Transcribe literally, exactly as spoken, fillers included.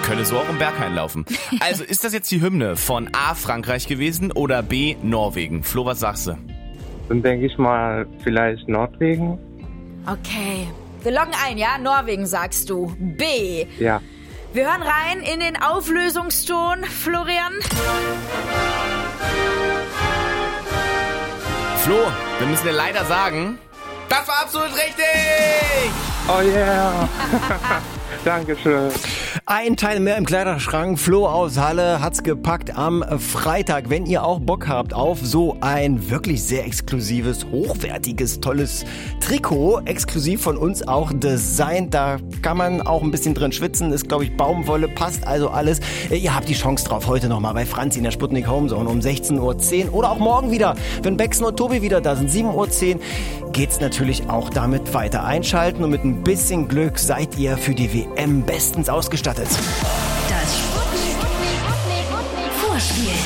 Könnte so auch im Berghain laufen. Also ist das jetzt die Hymne von A, Frankreich gewesen oder B, Norwegen? Flo, was sagst du? Dann denke ich mal vielleicht Norwegen. Okay, wir loggen ein, ja? Norwegen sagst du. B. Ja. Wir hören rein in den Auflösungston, Florian. Flo, wir müssen dir leider sagen, das war absolut richtig! Oh yeah! Dankeschön. Ein Teil mehr im Kleiderschrank. Flo aus Halle hat's gepackt am Freitag. Wenn ihr auch Bock habt auf so ein wirklich sehr exklusives, hochwertiges, tolles Trikot, exklusiv von uns auch designt, da kann man auch ein bisschen drin schwitzen, ist glaube ich Baumwolle, passt also alles. Ihr habt die Chance drauf heute nochmal bei Franzi in der Sputnik Homezone um sechzehn Uhr zehn oder auch morgen wieder, wenn Becksen und Tobi wieder da sind, sieben Uhr zehn, geht's natürlich auch damit weiter. Einschalten und mit ein bisschen Glück seid ihr für die W M bestens ausgestattet. Das Sputnik Vorspiel.